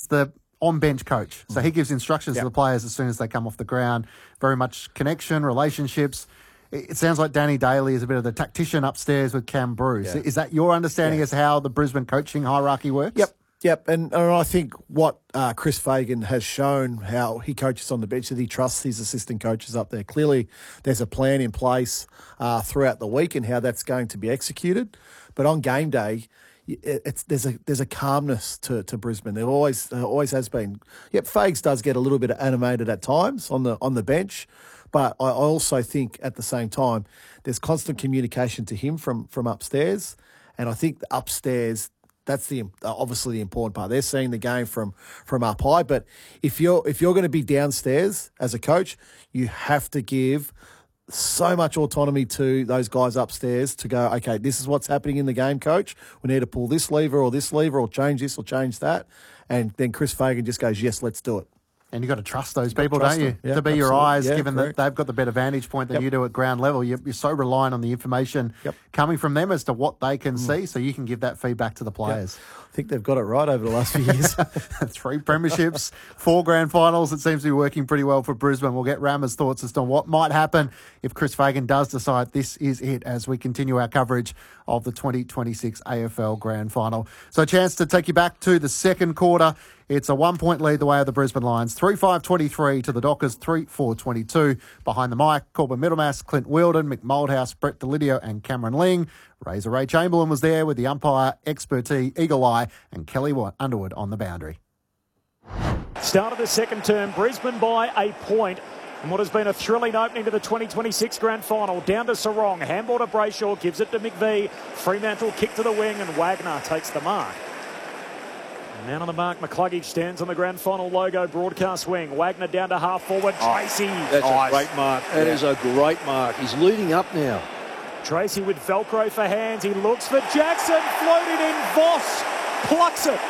the on-bench coach. So he gives instructions to the players as soon as they come off the ground. Very much connection, relationships. It sounds like Danny Daly is a bit of the tactician upstairs with Cam Bruce. Yeah. Is that your understanding as how the Brisbane coaching hierarchy works? Yep. And I think what Chris Fagan has shown, how he coaches on the bench, that he trusts his assistant coaches up there. Clearly, there's a plan in place throughout the week and how that's going to be executed. But on game day, there's a calmness to Brisbane. There always has been. Yep, Fags does get a little bit animated at times on the bench, but I also think at the same time there's constant communication to him from upstairs, and I think upstairs, that's obviously the important part. They're seeing the game from up high, but if you're going to be downstairs as a coach, you have to give so much autonomy to those guys upstairs to go, okay, this is what's happening in the game, coach. We need to pull this lever or change this or change that. And then Chris Fagan just goes, yes, let's do it. And you've got to trust those people, don't you? To be your eyes, given that they've got the better vantage point than you do at ground level. You're so reliant on the information coming from them as to what they can see, so you can give that feedback to the players. I think they've got it right over the last few years. 3 premierships, 4 grand finals. It seems to be working pretty well for Brisbane. We'll get Rammer's thoughts as to what might happen if Chris Fagan does decide this is it, as we continue our coverage of the 2026 AFL Grand Final. So a chance to take you back to the second quarter. It's a 1-point lead the way of the Brisbane Lions. 3-5-23 to the Dockers, 3-4-22. Behind the mic, Corbin Middlemass, Clint Wheeldon, Mick Moldhouse, Brett Delidio and Cameron Ling. Razor Ray Chamberlain was there with the umpire expertise, Eagle Eye, and Kelly Underwood on the boundary. Start of the second term, Brisbane by a point. And what has been a thrilling opening to the 2026 Grand Final. Down to Sarong, handball to Brayshaw, gives it to McVee. Fremantle kick to the wing and Wagner takes the mark. Man on the mark, McCluggage stands on the Grand Final logo, broadcast wing. Wagner down to half forward, Tracy. That's a great mark. That is a great mark. He's leading up now. Tracy with Velcro for hands. He looks for Jackson, floated in. Voss plucks it.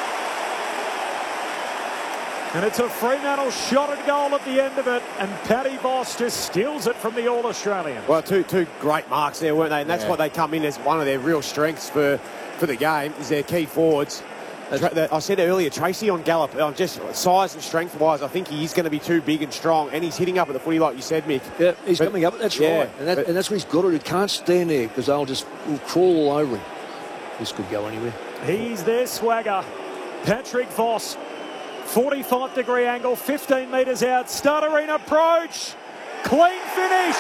And it's a Fremantle shot at goal at the end of it. And Paddy Voss just steals it from the All-Australian. Well, two great marks there, weren't they? And that's what they come in as one of their real strengths for the game, is their key forwards. I said earlier, Tracy on Gallop, just size and strength-wise, I think he is going to be too big and strong, and he's hitting up at the footy like you said, Mick. Yeah, he's coming up, that's right. And that's what he's got to do. He can't stand there because they'll crawl all over him. This could go anywhere. He's their swagger. Patrick Voss, 45-degree angle, 15 metres out, stuttering approach, clean finish.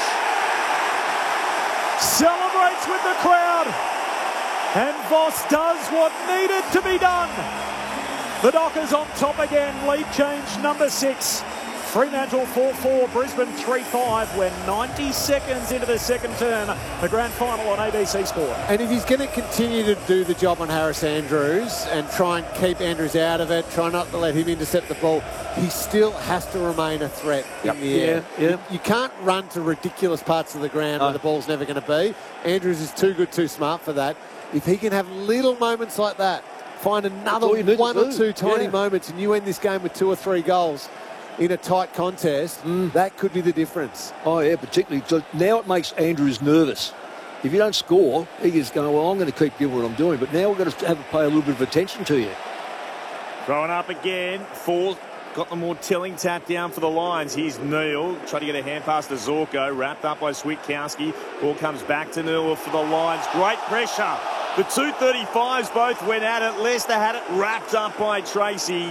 Celebrates with the crowd. And Voss does what needed to be done. The Dockers on top again. Lead change number 6. Fremantle 4-4, Brisbane 3-5. We're 90 seconds into the second term. The Grand Final on ABC Sport. And if he's going to continue to do the job on Harris Andrews and try and keep Andrews out of it, try not to let him intercept the ball, he still has to remain a threat in the air. You can't run to ridiculous parts of the ground where the ball's never going to be. Andrews is too good, too smart for that. If he can have little moments like that, find another one or two tiny moments, and you end this game with 2 or 3 goals in a tight contest, that could be the difference. Oh, yeah, particularly. So now it makes Andrews nervous. If you don't score, he is going, well, I'm going to keep doing what I'm doing. But now we've got to pay a little bit of attention to you. Throwing up again. 4 got the more telling tap down for the Lions. Here's Neal. Try to get a hand pass to Zorko. Wrapped up by Switkowski. Ball comes back to Neal for the Lions. Great pressure. The 235s both went at it. Leicester had it wrapped up by Tracy.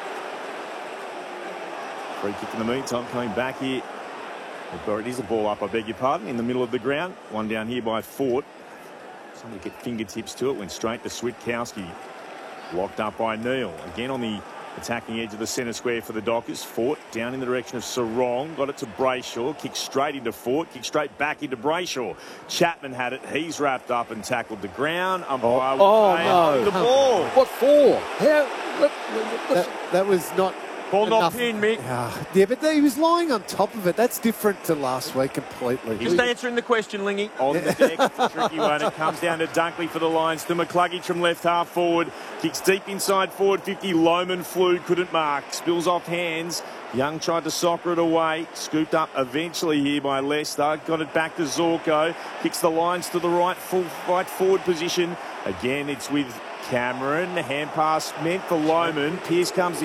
Free kick in the meantime, coming back here. It is a ball up, I beg your pardon, in the middle of the ground. One down here by Fort. Somebody get fingertips to it. Went straight to Switkowski. Locked up by Neal. Again on the attacking edge of the centre square for the Dockers. Fort down in the direction of Sarong. Got it to Brayshaw. Kicked straight into Fort. Kicked straight back into Brayshaw. Chapman had it. He's wrapped up and tackled the ground. Umpire no. The ball. What for? That was not... Ball not pinned, Mick. Yeah, but he was lying on top of it. That's different to last week completely. Just answering the question, Lingy. On the deck, it's a tricky one. It comes down to Dunkley for the Lions. To McCluggage from left half forward. Kicks deep inside forward 50. Lohman flew, couldn't mark. Spills off hands. Young tried to soccer it away. Scooped up eventually here by Leicester. Got it back to Zorko. Kicks the Lions to the right forward position. Again, it's with Cameron. The hand pass meant for Lohman. Pearce comes